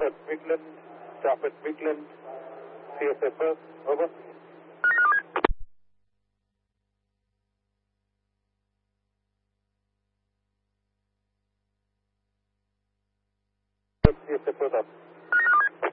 at Midland, stop at Midland, CSF first, over. CSF first up.